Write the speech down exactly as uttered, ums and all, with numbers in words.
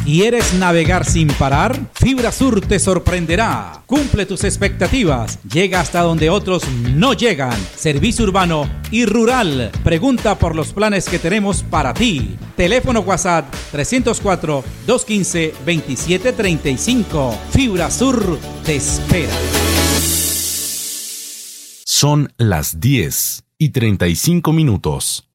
¿Quieres navegar sin parar? Fibra Sur te sorprenderá. Cumple tus expectativas. Llega hasta donde otros no llegan. Servicio urbano y rural. Pregunta por los planes que tenemos para ti. Teléfono WhatsApp trescientos cuatro, doscientos quince, veintisiete treinta y cinco. Fibra Sur te espera. Son las diez y treinta y cinco minutos.